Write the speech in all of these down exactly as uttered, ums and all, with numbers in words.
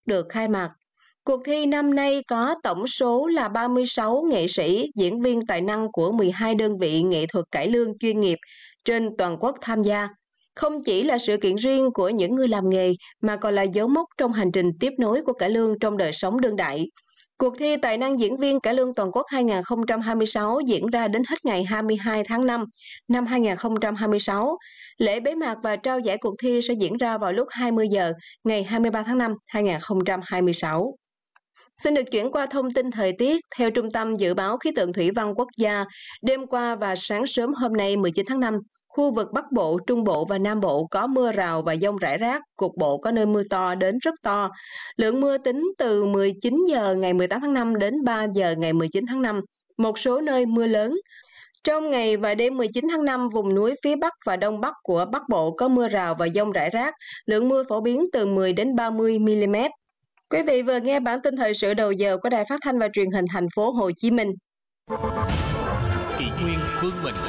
được khai mạc. Cuộc thi năm nay có tổng số là ba mươi sáu nghệ sĩ, diễn viên tài năng của mười hai đơn vị nghệ thuật cải lương chuyên nghiệp trên toàn quốc tham gia. Không chỉ là sự kiện riêng của những người làm nghề, mà còn là dấu mốc trong hành trình tiếp nối của cải lương trong đời sống đương đại. Cuộc thi Tài năng diễn viên cải lương toàn quốc hai không hai sáu diễn ra đến hết ngày hai mươi hai tháng năm năm hai không hai sáu. Lễ bế mạc và trao giải cuộc thi sẽ diễn ra vào lúc hai mươi giờ ngày hai mươi ba tháng năm hai không hai sáu. Xin được chuyển qua thông tin thời tiết. Theo Trung tâm Dự báo Khí tượng Thủy văn Quốc gia, đêm qua và sáng sớm hôm nay mười chín tháng năm, khu vực Bắc Bộ, Trung Bộ và Nam Bộ có mưa rào và dông rải rác, cục bộ có nơi mưa to đến rất to. Lượng mưa tính từ mười chín giờ ngày mười tám tháng năm đến ba giờ ngày mười chín tháng năm, một số nơi mưa lớn. Trong ngày và đêm mười chín tháng năm, vùng núi phía Bắc và Đông Bắc của Bắc Bộ có mưa rào và dông rải rác, lượng mưa phổ biến từ mười đến ba mươi mi-li-mét. Quý vị vừa nghe bản tin thời sự đầu giờ của Đài Phát thanh và Truyền hình Thành phố Hồ Chí Minh. Kỷ Nguyên Vương Mình.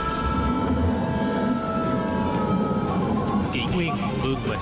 Kỷ Nguyên Vương Mình.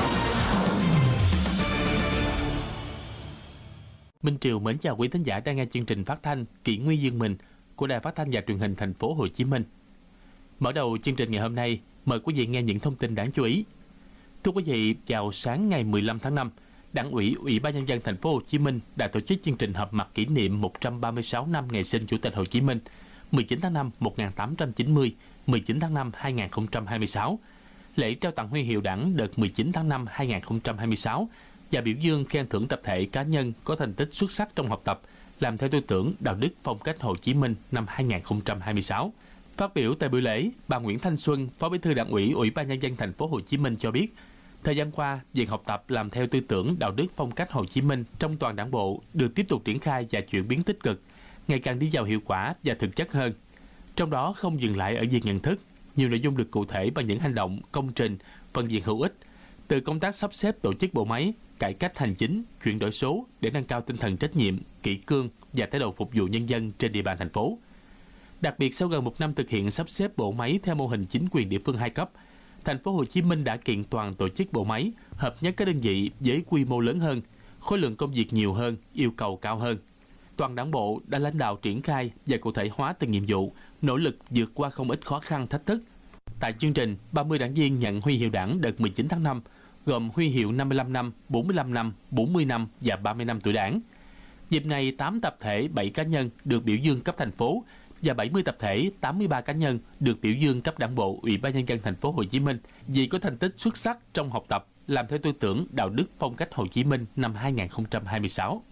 Minh Triều mến chào quý thính giả đang nghe chương trình phát thanh Kỷ Nguyên Dương Mình của Đài Phát thanh và Truyền hình Thành phố Hồ Chí Minh. Mở đầu chương trình ngày hôm nay, mời quý vị nghe những thông tin đáng chú ý. Thưa quý vị, vào sáng ngày mười lăm tháng năm, Đảng ủy Ủy ban Nhân dân Thành phố Hồ Chí Minh đã tổ chức chương trình họp mặt kỷ niệm một trăm ba mươi sáu năm ngày sinh Chủ tịch Hồ Chí Minh, mười chín tháng năm một nghìn tám trăm chín mươi, mười chín tháng năm hai nghìn không trăm hai mươi sáu, lễ trao tặng huy hiệu Đảng đợt mười chín tháng năm hai nghìn không trăm hai mươi sáu và biểu dương khen thưởng tập thể cá nhân có thành tích xuất sắc trong học tập, làm theo tư tưởng đạo đức phong cách Hồ Chí Minh năm hai nghìn không trăm hai mươi sáu. Phát biểu tại buổi lễ, bà Nguyễn Thanh Xuân, Phó Bí thư Đảng ủy Ủy ban Nhân dân Thành phố Hồ Chí Minh cho biết, thời gian qua, việc học tập làm theo tư tưởng đạo đức phong cách Hồ Chí Minh trong toàn Đảng bộ được tiếp tục triển khai và chuyển biến tích cực, ngày càng đi vào hiệu quả và thực chất hơn. Trong đó không dừng lại ở việc nhận thức, nhiều nội dung được cụ thể bằng những hành động, công trình, phần việc hữu ích, từ công tác sắp xếp tổ chức bộ máy, cải cách hành chính, chuyển đổi số để nâng cao tinh thần trách nhiệm, kỷ cương và thái độ phục vụ nhân dân trên địa bàn thành phố. Đặc biệt sau gần một năm thực hiện sắp xếp bộ máy theo mô hình chính quyền địa phương hai cấp, Thành phố Hồ Chí Minh đã kiện toàn tổ chức bộ máy, hợp nhất các đơn vị với quy mô lớn hơn, khối lượng công việc nhiều hơn, yêu cầu cao hơn. Toàn Đảng bộ đã lãnh đạo triển khai và cụ thể hóa từng nhiệm vụ, nỗ lực vượt qua không ít khó khăn thách thức. Tại chương trình, ba mươi đảng viên nhận huy hiệu Đảng đợt mười chín tháng năm, gồm huy hiệu năm mươi lăm năm, bốn mươi lăm năm, bốn mươi năm và ba mươi năm tuổi Đảng. Dịp này, tám tập thể, bảy cá nhân được biểu dương cấp thành phố và bảy mươi tập thể, tám mươi ba cá nhân được biểu dương cấp Đảng bộ Ủy ban Nhân dân Thành phố Hồ Chí Minh vì có thành tích xuất sắc trong học tập, làm theo tư tưởng đạo đức phong cách Hồ Chí Minh năm hai nghìn không trăm hai mươi sáu.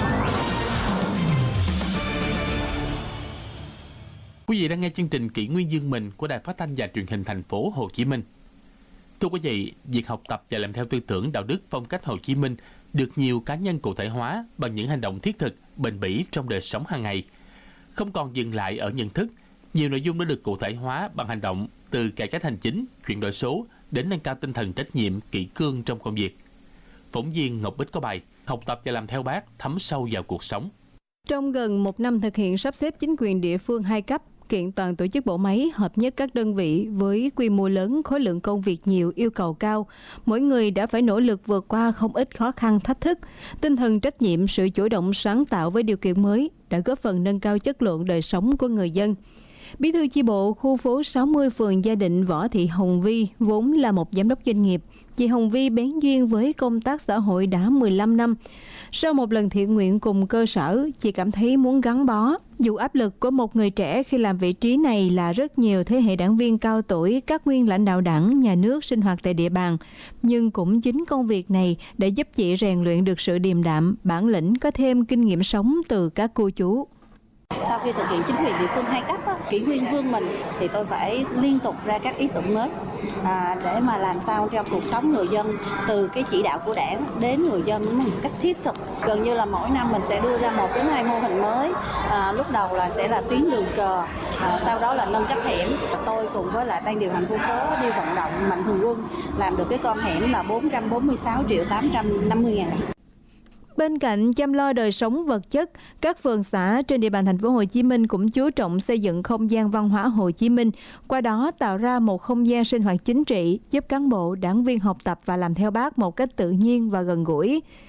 Quý vị đang nghe chương trình Kỷ Nguyên Dương Mình của Đài Phát thanh và Truyền hình Thành phố Hồ Chí Minh. Thưa quý vị, việc học tập và làm theo tư tưởng đạo đức phong cách Hồ Chí Minh được nhiều cá nhân cụ thể hóa bằng những hành động thiết thực, bền bỉ trong đời sống hàng ngày. Không còn dừng lại ở nhận thức, nhiều nội dung đã được cụ thể hóa bằng hành động, từ cải cách hành chính, chuyển đổi số đến nâng cao tinh thần trách nhiệm, kỷ cương trong công việc. Phóng viên Ngọc Bích có bài học tập và làm theo Bác thấm sâu vào cuộc sống. Trong gần một năm thực hiện sắp xếp chính quyền địa phương hai cấp, kiện toàn tổ chức bộ máy, hợp nhất các đơn vị với quy mô lớn, khối lượng công việc nhiều, yêu cầu cao, mỗi người đã phải nỗ lực vượt qua không ít khó khăn thách thức. Tinh thần trách nhiệm, sự chủ động sáng tạo với điều kiện mới đã góp phần nâng cao chất lượng đời sống của người dân. Bí thư chi bộ khu phố sáu mươi phường Gia Định Võ Thị Hồng Vi vốn là một giám đốc doanh nghiệp. Chị Hồng Vi bén duyên với công tác xã hội đã mười lăm năm. Sau một lần thiện nguyện cùng cơ sở, chị cảm thấy muốn gắn bó. Dù áp lực của một người trẻ khi làm vị trí này là rất nhiều thế hệ đảng viên cao tuổi, các nguyên lãnh đạo đảng, nhà nước sinh hoạt tại địa bàn, nhưng cũng chính công việc này đã giúp chị rèn luyện được sự điềm đạm, bản lĩnh, có thêm kinh nghiệm sống từ các cô chú. Sau khi thực hiện chính quyền địa phương hai cấp, Kỷ Nguyên Vương Mình thì tôi phải liên tục ra các ý tưởng mới à, để mà làm sao cho cuộc sống người dân, từ cái chỉ đạo của đảng đến người dân một cách thiết thực. Gần như là mỗi năm mình sẽ đưa ra một đến hai mô hình mới. À, lúc đầu là sẽ là tuyến đường cờ, à, sau đó là nâng cấp hẻm. Tôi cùng với lại ban điều hành khu phố đi vận động mạnh thường quân làm được cái con hẻm là bốn trăm bốn mươi sáu triệu tám trăm năm mươi ngàn. Bên cạnh chăm lo đời sống vật chất, các phường xã trên địa bàn thành phố Hồ Chí Minh cũng chú trọng xây dựng không gian văn hóa Hồ Chí Minh, qua đó tạo ra một không gian sinh hoạt chính trị, giúp cán bộ, đảng viên học tập và làm theo Bác một cách tự nhiên và gần gũi.